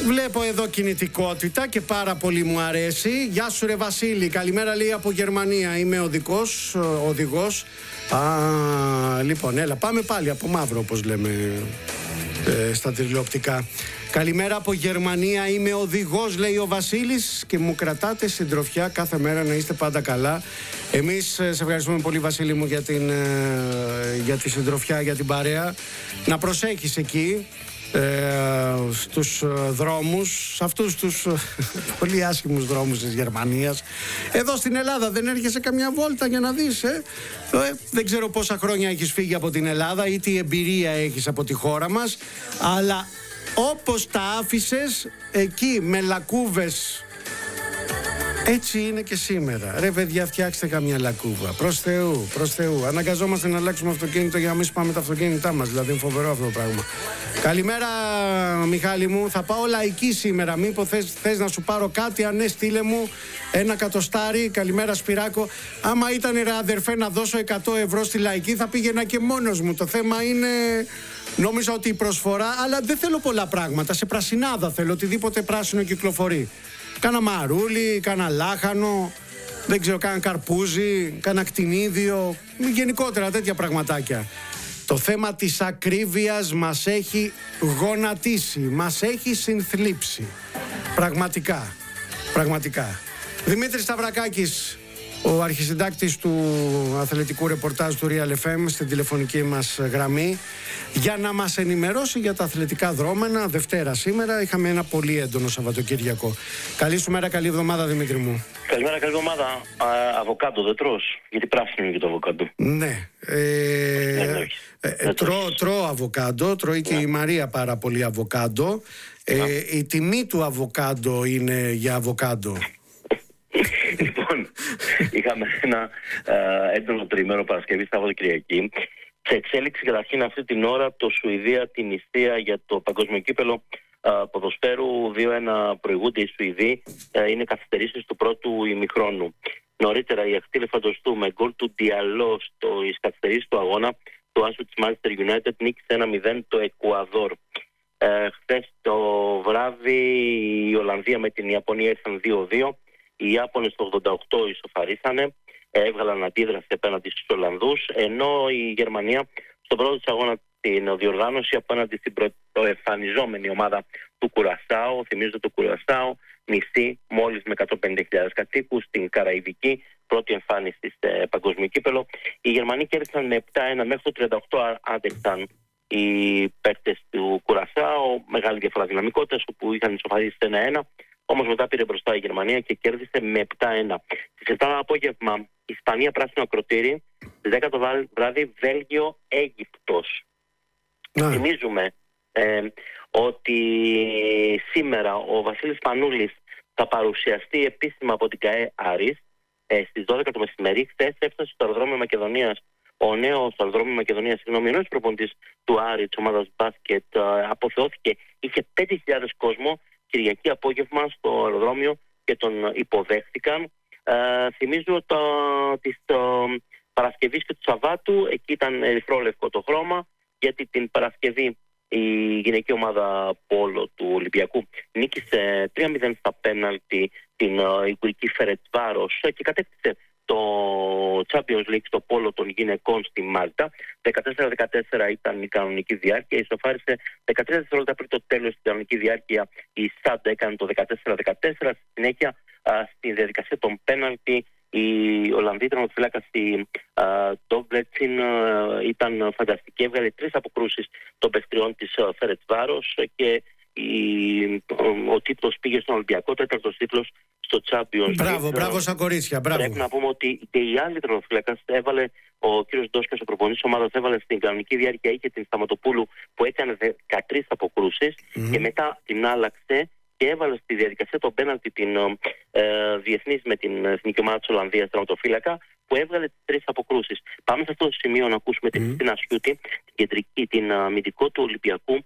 Βλέπω εδώ κινητικότητα και πάρα πολύ μου αρέσει. Γεια σου ρε Βασίλη, καλημέρα λέει από Γερμανία. Είμαι οδηγός. Λοιπόν, έλα πάμε πάλι από μαύρο όπως λέμε στα τηλεοπτικά. Καλημέρα από Γερμανία, είμαι οδηγός λέει ο Βασίλης και μου κρατάτε συντροφιά κάθε μέρα, να είστε πάντα καλά. Εμείς σε ευχαριστούμε πολύ Βασίλη μου για τη συντροφιά, για την παρέα. Να προσέχεις εκεί στους δρόμους, σε αυτούς τους πολύ άσχημους δρόμους της Γερμανίας. Εδώ στην Ελλάδα δεν έρχεσαι καμιά βόλτα για να δεις δεν ξέρω πόσα χρόνια έχεις φύγει από την Ελλάδα ή τι εμπειρία έχεις από τη χώρα μας, αλλά όπως τα άφησες εκεί με λακκούβες, έτσι είναι και σήμερα. Ρε παιδιά, φτιάξτε καμιά λακκούβα. Προς Θεού. Αναγκαζόμαστε να αλλάξουμε αυτοκίνητο για να μην σπάμε τα αυτοκίνητά μας. Δηλαδή είναι φοβερό αυτό το πράγμα. Καλημέρα Μιχάλη μου. Θα πάω λαϊκή σήμερα. Μήπως θες να σου πάρω κάτι? Αν ναι, στείλε μου ένα κατοστάρι. Καλημέρα Σπυράκο. Άμα ήταν ρε αδερφέ να δώσω 100 ευρώ στη λαϊκή, θα πήγαινα και μόνος μου. Το θέμα είναι... Νόμιζα ότι η προσφορά, αλλά δεν θέλω πολλά πράγματα. Σε πρασινάδα θέλω, οτιδήποτε πράσινο κυκλοφορεί. Κάνα μαρούλι, κάνα λάχανο, δεν ξέρω, κάνα καρπούζι, κάνα κτηνίδιο, γενικότερα τέτοια πραγματάκια. Το θέμα της ακρίβειας μας έχει γονατίσει, μας έχει συνθλίψει. Πραγματικά. Δημήτρης Σταυρακάκης, ο αρχισυντάκτης του αθλητικού ρεπορτάζ του Real FM, στην τηλεφωνική μας γραμμή, για να μας ενημερώσει για τα αθλητικά δρόμενα. Δευτέρα σήμερα, είχαμε ένα πολύ έντονο Σαββατοκύριακο. Καλή σου μέρα, καλή εβδομάδα Δημήτρη μου. Καλημέρα, καλή εβδομάδα. Αβοκάντο δεν τρως? Γιατί πράσινο είναι και το αβοκάντο. Ναι. Τρώω αβοκάντο, τρώει και η Μαρία πάρα πολύ αβοκάντο. Η τιμή του αβοκάντο είναι για αβοκάντο. Λοιπόν, είχαμε ένα έντονο τριήμερο Παρασκευή, Σαββατοκυριακή. Σε εξέλιξη καταρχήν αυτή την ώρα το Σουηδία την Ιστία για το παγκόσμιο κύπελο ποδοσφαίρου. 2-1 προηγούνται οι Σουηδοί. Είναι καθυστερήσεις του πρώτου ημιχρόνου. Νωρίτερα η Αχτήλ Φαντοστού με γκολ του Διαλό στις καθυστερήσεις του αγώνα του άσου της Manchester United νίκησε 1-0 το Εκουαδόρ. Χθες το βράδυ η Ολλανδία με την Ιαπωνία ήρθαν 2-2. Οι Ιάπωνες το 88 ισοφαρίσανε, έβγαλαν αντίδραση απέναντι στους Ολλανδούς, ενώ η Γερμανία στον πρώτο της αγώνα την διοργάνωση απέναντι στην προεμφανιζόμενη ομάδα του Κουρασάου. Θυμίζω το Κουρασάου, νησί μόλις με 150.000 κατοίκους, στην Καραϊβική, πρώτη εμφάνιση στο παγκόσμιο κύπελο. Οι Γερμανοί κέρδισαν με 7-1, μέχρι το 38 άντεξαν οι παίκτες του Κουρασάου, μεγάλη διαφορά δυναμικότητας, όπου είχαν ισοφαρίσει 1-1. Όμως μετά πήρε μπροστά η Γερμανία και κέρδισε με 7-1. Στις 7 το απόγευμα, Ισπανία πράσινο ακροτήρι. Στις 10 το βράδυ, Βέλγιο-Αίγυπτος. Θυμίζουμε ότι σήμερα ο Βασίλης Πανούλης θα παρουσιαστεί επίσημα από την ΚΑΕ Άρης στις 12 το μεσημέρι. Χθες έφτασε στο αεροδρόμιο Μακεδονίας. Ο νέος αεροδρόμιο Μακεδονίας, ο νέος προπονητής του Άρη, της ομάδας μπάσκετ, αποθεώθηκε. Είχε 5.000 κόσμο Κυριακή απόγευμα στο αεροδρόμιο και τον υποδέχτηκαν. Θυμίζω της Παρασκευής και του Σαββάτου, εκεί ήταν ερυθρόλευκο το χρώμα, γιατί την Παρασκευή η γυναική ομάδα πόλο του Ολυμπιακού νίκησε 3-0 στα πέναλτι την Ιγκουρική Φερετσβάρος και κατέκτησε το Champions League στο πόλο των γυναικών στη Μάλτα. 14-14 ήταν η κανονική διάρκεια. Ισοφάρισε 13 δευτερόλεπτα πριν το τέλος στην κανονική διάρκεια. Η ΣΑΝΤ έκανε το 14-14. Στη συνέχεια, στη διαδικασία των πέναλτι, η Ολλανδή τερματοφύλακα στη Ντόμπλετσιν ήταν φανταστική. Έβγαλε 3 αποκρούσεις των παιχτριών της Φερετσβάρος και ο τίτλος πήγε στον Ολυμπιακό, τέταρτος τίτλος στο Champions League. Μπράβο στα κορίτσια, μπράβο. Πρέπει να πούμε ότι και η άλλη τερματοφύλακας έβαλε, ο κύριος Ντόσκας, ο προπονητής της ομάδας, έβαλε στην κανονική διάρκεια, είχε την Σταματοπούλου που έκανε 13 αποκρούσεις και μετά την άλλαξε και έβαλε στη διαδικασία των πέναλτι την διεθνής με την εθνική ομάδα της Ολλανδίας τερματοφύλακα που έβγαλε 3 αποκρούσεις. Πάμε σε αυτό το σημείο να ακούσουμε την Χριστίνα Σιούτη, την κεντρική, την αμυντικό του Ολυμπιακού,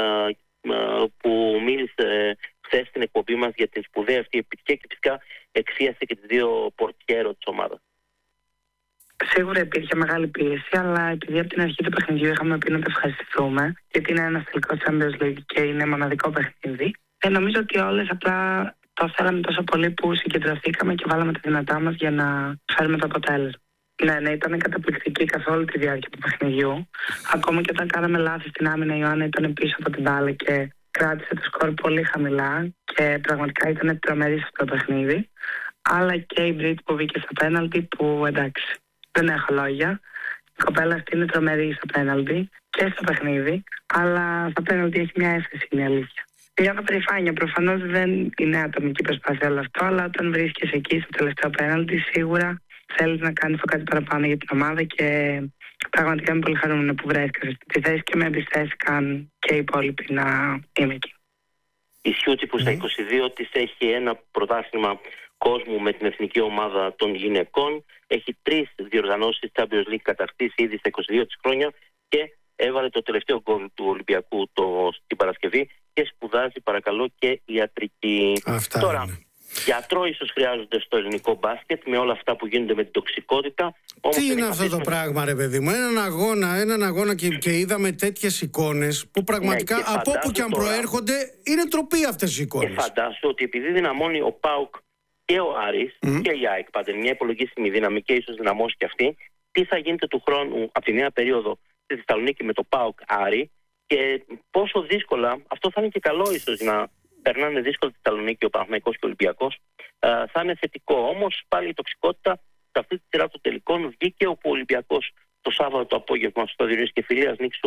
που μίλησε χθες στην εκπομπή μας για την σπουδαία αυτή επιτυχία και φυσικά εξίασε και τις 2 πορτιέρο της ομάδας. Σίγουρα υπήρχε μεγάλη πίεση, αλλά επειδή από την αρχή του παιχνιδιού είχαμε πει να τα ευχαριστηθούμε, γιατί είναι ένα τελικό Champions League και είναι μοναδικό παιχνίδι, Νομίζω ότι όλες απλά το θέλαμε τόσο πολύ που συγκεντρωθήκαμε και βάλαμε τα δυνατά μας για να φέρουμε το αποτέλεσμα. Ναι, ήταν καταπληκτική καθ' όλη τη διάρκεια του παιχνιδιού. Ακόμα και όταν κάναμε λάθη στην άμυνα, η Ιωάννα ήταν πίσω από την μπάλα και κράτησε το σκορ πολύ χαμηλά και πραγματικά ήταν τρομερή στο παιχνίδι. Αλλά και η Μπρίτ που βγήκε στα πέναλτι, που εντάξει, δεν έχω λόγια. Η κοπέλα αυτή είναι τρομερή στα πέναλτι και στο παιχνίδι, αλλά στα πέναλτι έχει μια έφεση, είναι αλήθεια. Νιώθω περηφάνεια. Προφανώς δεν είναι ατομική προσπάθεια όλο αυτό, αλλά όταν βρίσκεσαι εκεί στο τελευταίο πέναλτι, σίγουρα θέλεις να κάνεις κάτι παραπάνω για την ομάδα και πραγματικά είμαι πολύ χαρούμενη που βρέθηκα στη θέση και με εμπιστεύτηκαν και οι υπόλοιποι να είμαι εκεί. Η Σιούτσι που στα 22 της έχει ένα πρωτάθλημα κόσμου με την εθνική ομάδα των γυναικών, έχει 3 διοργανώσεις Champions League κατακτήσει ήδη στα 22 της χρόνια και έβαλε το τελευταίο γκολ του Ολυμπιακού στην Παρασκευή και σπουδάζει παρακαλώ και ιατρική. Αυτά τώρα είναι. Γιατρό ίσως χρειάζονται στο ελληνικό μπάσκετ με όλα αυτά που γίνονται με την τοξικότητα. Τι είναι αυτό το πράγμα, ρε παιδί μου? Έναν αγώνα και είδαμε τέτοιες εικόνες που πραγματικά από όπου και αν προέρχονται είναι τροπή αυτές οι εικόνες. Και φαντάσου ότι επειδή δυναμώνει ο ΠΑΟΚ και ο Άρης και η ΑΕΚ, πάντα μια υπολογίσιμη δύναμη και ίσως δυναμώσει και αυτή, τι θα γίνεται του χρόνου από τη νέα περίοδο στη Θεσσαλονίκη με το ΠΑΟΚ Άρη και πόσο δύσκολα, αυτό θα είναι και καλό ίσως να περνάνε δύσκολα τη Θεσσαλονίκη ο Παναθηναϊκός και ο Ολυμπιακός, θα είναι θετικό. Όμως πάλι η τοξικότητα σε αυτή τη σειρά των τελικών βγήκε, όπου ο Ολυμπιακός το Σάββατο το απόγευμα στο Διονύσης και Φιλίας νίκησε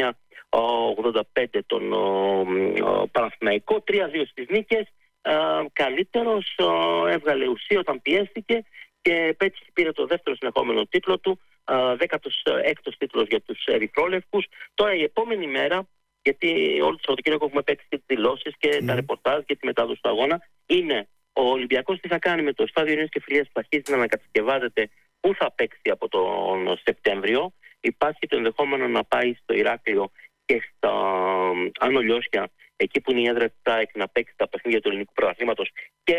89-85 τον Παναθηναϊκό, 3-2 στις νίκες. Καλύτερος, έβγαλε ουσία όταν πιέστηκε και έτσι πήρε το δεύτερο συνεχόμενο τίτλο του, 16ος τίτλος για τους ερυθρόλευκους. Τώρα η επόμενη μέρα, γιατί όλο το Σαββατοκύριακο έχουμε παίξει και τις δηλώσεις και τα ρεπορτάζ και τη μετάδοση του αγώνα, είναι ο Ολυμπιακός τι θα κάνει με το στάδιο Ειρήνης και Φιλίας που αρχίζει να ανακατασκευάζεται, πού θα παίξει από τον Σεπτέμβριο. Υπάρχει το ενδεχόμενο να πάει στο Ηράκλειο και στα Άνω Λιώσια, εκεί που είναι η έδρα της ΑΕΚ, να παίξει τα παιχνίδια του ελληνικού πρωταθλήματος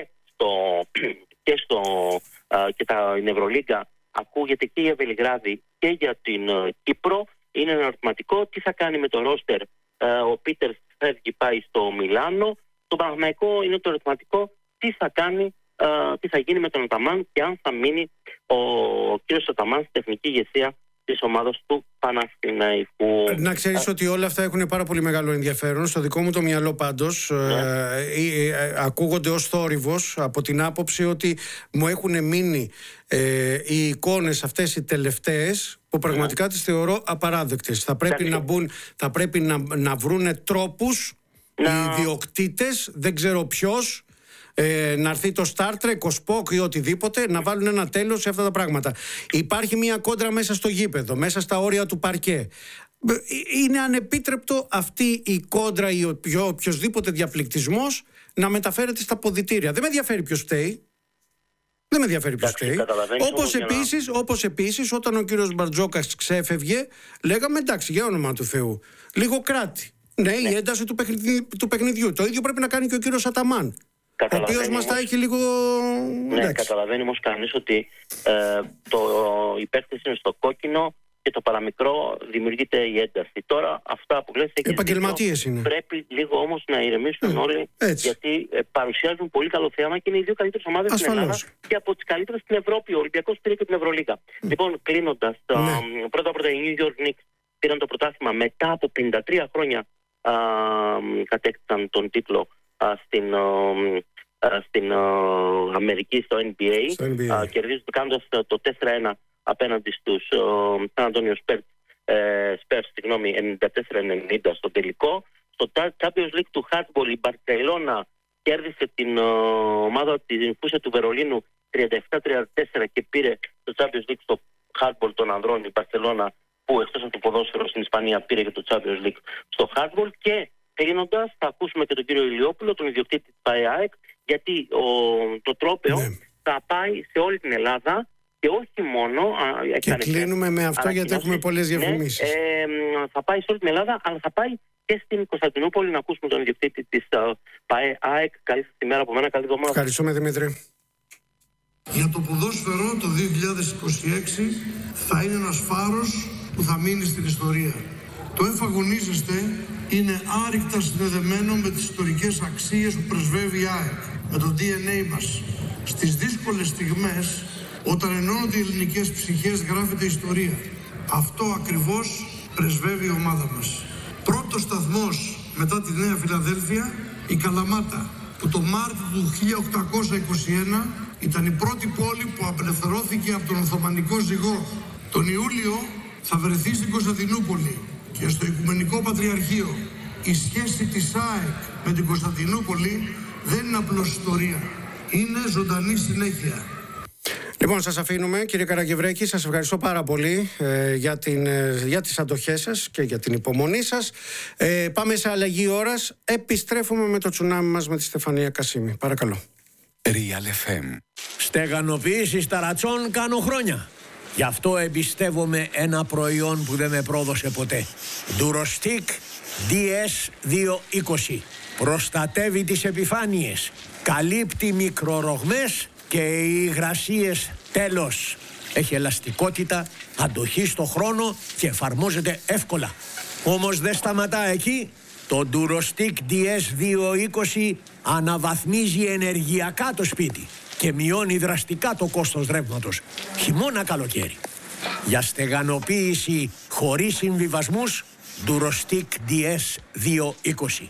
και τα Ευρωλίγκα. Ακούγεται και για Βελιγράδι και για την Κύπρο. Είναι ένα ερωτηματικό τι θα κάνει με το ρόστερ. Ο Πίτερς φεύγει, πάει στο Μιλάνο. Το Παναθηναϊκό είναι το ερωτηματικό τι θα κάνει, τι θα γίνει με τον Αταμάν και αν θα μείνει ο κύριος Αταμάν στη τεχνική ηγεσία της ομάδας του Παναθηναϊκού. Να ξέρεις ότι όλα αυτά έχουν πάρα πολύ μεγάλο ενδιαφέρον. Στο δικό μου το μυαλό πάντως ακούγονται ως θόρυβος, από την άποψη ότι μου έχουν μείνει οι εικόνες αυτές οι τελευταίες που πραγματικά τις θεωρώ απαράδεκτες. Θα πρέπει να βρούνε τρόπους οι ιδιοκτήτες, δεν ξέρω ποιος, να έρθει το Star Trek, ο Spock ή οτιδήποτε, να βάλουν ένα τέλος σε αυτά τα πράγματα. Υπάρχει μια κόντρα μέσα στο γήπεδο, μέσα στα όρια του παρκέ. Είναι ανεπίτρεπτο αυτή η κόντρα ή οποιοσδήποτε διαπληκτισμός να μεταφέρεται στα ποδητήρια. Δεν με ενδιαφέρει ποιος φταίει. Δεν με ενδιαφέρει ποιος φταίει. Όπως επίσης όταν ο κύριος Μπαρτζόκας ξέφευγε, λέγαμε εντάξει, για όνομα του Θεού, λίγο κράτη. Ναι, η ένταση του παιχνιδιού. Το ίδιο πρέπει να κάνει και ο κύριος Αταμάν, ο οποίος μας τα έχει λίγο... Ναι, καταλαβαίνει όμως κανείς ότι η παίκτης είναι στο κόκκινο και το παραμικρό δημιουργείται η ένταση. Τώρα αυτά που λες... Επαγγελματίες είναι. Πρέπει λίγο όμως να ηρεμήσουν όλοι, γιατί παρουσιάζουν πολύ καλό θέαμα και είναι οι δύο καλύτερες ομάδες στην Ελλάδα και από τις καλύτερες στην Ευρώπη. Ο Ολυμπιακός πήρε και την Ευρωλίγα. Λοιπόν, κλείνοντας, πρώτα οι New York Knicks πήραν το πρωτάθλημα μετά από 53 χρόνια. Κατέκτησαν τον τίτλο στην Αμερική, στο NBA, κάνοντας το 4-1 απέναντι στους San Antonio Spurs, 94-90 στο τελικό. Στο Champions League του Hardball η Μπαρσελόνα κέρδισε την ομάδα της Φούσια του Βερολίνου 37-34 και πήρε το Champions League στο Hardball των ανδρών. Η Μπαρσελόνα, που εκτός από το ποδόσφαιρο στην Ισπανία πήρε και το Champions League στο Hardball. Και κλείνοντας, θα ακούσουμε και τον κύριο Ηλιόπουλο, τον ιδιοκτήτη της ΠΑΕΑΕΚ, γιατί το τρόπαιο θα πάει σε όλη την Ελλάδα και όχι μόνο... Και κλείνουμε με αυτό γιατί έχουμε πολλές διαφημίσεις. Θα πάει σε όλη την Ελλάδα, αλλά θα πάει και στην Κωνσταντινούπολη. Να ακούσουμε τον ιδιοκτήτη της ΠΑΕΑΕΚ. Καλή σας ημέρα από μένα, καλή εβδομάδα. Ευχαριστούμε, Δημήτρη. Για το ποδόσφαιρο το 2026 θα είναι ένας φάρος που θα μείνει στην ιστορία. Το εφαγωνίζεστε είναι άρρηκτα συνδεδεμένο με τις ιστορικές αξίες που πρεσβεύει η ΑΕΚ, με το DNA μας. Στις δύσκολες στιγμές, όταν ενώνονται οι ελληνικές ψυχές, γράφεται ιστορία. Αυτό ακριβώς πρεσβεύει η ομάδα μας. Πρώτος σταθμός μετά τη Νέα Φιλαδέλφια, η Καλαμάτα, που το Μάρτιο του 1821 ήταν η πρώτη πόλη που απελευθερώθηκε από τον Οθωμανικό ζυγό. Τον Ιούλιο θα βρεθεί στην Κωνσταντινούπολη και στο Οικουμενικό Πατριαρχείο. Η σχέση της ΑΕΚ με την Κωνσταντινούπολη δεν είναι απλώς ιστορία. Είναι ζωντανή συνέχεια. Λοιπόν, σας αφήνουμε, κύριε Καραγευρέκη. Σας ευχαριστώ πάρα πολύ για τις αντοχές σας και για την υπομονή σας. Πάμε σε αλλαγή ώρας. Επιστρέφουμε με το τσουνάμι μας με τη Στεφανία Κασίμη. Παρακαλώ. Real FM. Στεγανοποίηση ταρατσών κάνω χρόνια. Γι' αυτό εμπιστεύομαι ένα προϊόν που δεν με πρόδωσε ποτέ. Durostic DS220. Προστατεύει τις επιφάνειες. Καλύπτει μικρορογμές και υγρασίες τέλος. Έχει ελαστικότητα, αντοχή στο χρόνο και εφαρμόζεται εύκολα. Όμως δεν σταματά εκεί. Το Durostic DS220 αναβαθμίζει ενεργειακά το σπίτι και μειώνει δραστικά το κόστος ρεύματος, χειμώνα καλοκαίρι. Για στεγανοποίηση χωρίς συμβιβασμούς, Durostic DS220.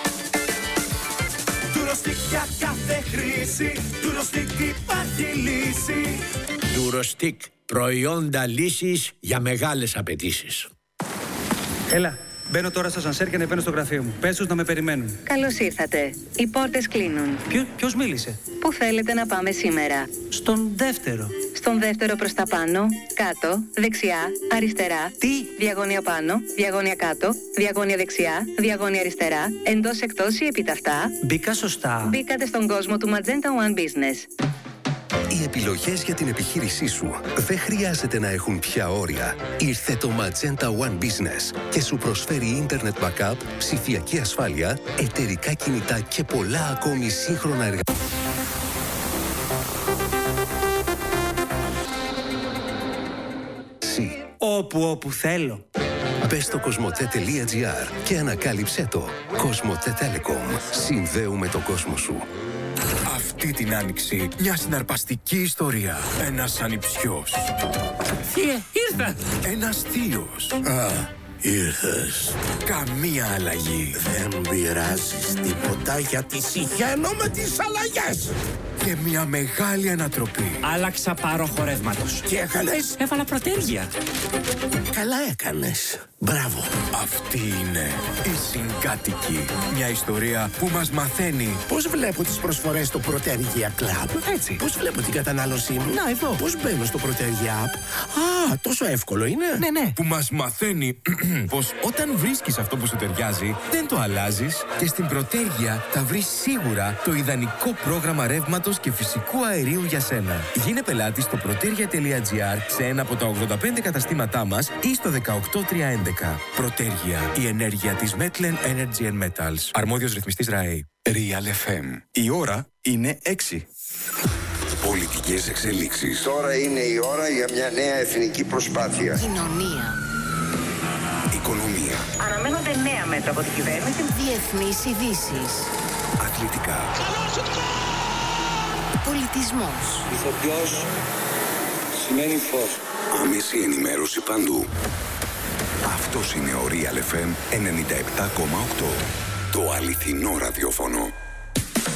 Durostic για κάθε χρήση, Durostic υπάρχει λύση. Durostic, προϊόντα λύσης για μεγάλες απαιτήσεις. Έλα, μπαίνω τώρα στο ασανσέρ και ανεβαίνω στο γραφείο μου. Πες τους να με περιμένουν. Καλώς ήρθατε. Οι πόρτες κλείνουν. Ποιος μίλησε? Πού θέλετε να πάμε σήμερα? Στον δεύτερο. Στον δεύτερο προς τα πάνω, κάτω, δεξιά, αριστερά. Τι? Διαγώνια πάνω, διαγώνια κάτω, διαγώνια δεξιά, διαγώνια αριστερά, εντός εκτός ή επιταυτά. Μπήκα σωστά. Μπήκατε στον κόσμο του Magenta One Business. Οι επιλογές για την επιχείρησή σου δεν χρειάζεται να έχουν πια όρια. Ήρθε το Magenta One Business και σου προσφέρει Internet Backup, ψηφιακή ασφάλεια, εταιρικά κινητά και πολλά ακόμη σύγχρονα εργαλεία. Όπου θέλω. Μπες στο cosmote.gr και ανακάλυψέ το. Cosmote Telecom. Συνδέουμε τον κόσμο σου. Αυτή την άνοιξη, μια συναρπαστική ιστορία. Ένας ανιψιός. Ήρθα! Ένας θείος. Ήρθες. Καμία αλλαγή. Δεν πειράζεις τίποτα γιατί συχαίνω με τις αλλαγές. Και μια μεγάλη ανατροπή. Άλλαξα πάροχο ρεύματος. Τι έκανες? Έβαλα πρωτέρια. Καλά έκανες. Μπράβο. Αυτή είναι η Συγκάτοικη. Μια ιστορία που μας μαθαίνει. Πώς βλέπω τις προσφορές στο Protergia Club? Έτσι. Πώς βλέπω την κατανάλωσή μου? Να, εδώ. Πώς μπαίνω στο Protergia App? Α, τόσο εύκολο είναι. Ναι. Που μας μαθαίνει πως όταν βρίσκεις αυτό που σου ταιριάζει, δεν το αλλάζεις και στην Protergia θα βρεις σίγουρα το ιδανικό πρόγραμμα ρεύματος και φυσικού αερίου για σένα. Γίνε πελάτη στο protergia.gr σε ένα από τα 85 καταστήματά μας ή στο 18311. Protergia, η ενέργεια της Metlen Energy and Metals. Αρμόδιος ρυθμιστής ΡΑΕ. Real FM. Η ώρα είναι 6. Πολιτικές εξελίξεις. Τώρα είναι η ώρα για μια νέα εθνική προσπάθεια. Κοινωνία. Οικονομία. Αναμένονται νέα μέτρα από την κυβέρνηση. Διεθνείς ειδήσεις. Αθλητικά. Πολιτισμός. Ηθοποιός σημαίνει φως. Άμεση ενημέρωση παντού. Αυτός είναι ο Real FM 97,8. Το αληθινό ραδιόφωνο.